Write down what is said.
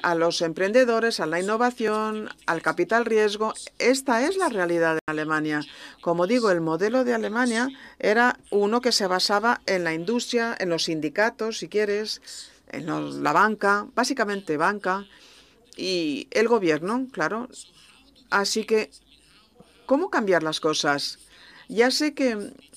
a los emprendedores, a la innovación, al capital riesgo. Esta es la realidad de Alemania. Como digo, el modelo de Alemania era uno que se basaba en la industria, en los sindicatos, si quieres, en la banca, básicamente banca, y el gobierno, claro. Así que, ¿cómo cambiar las cosas? Ya sé que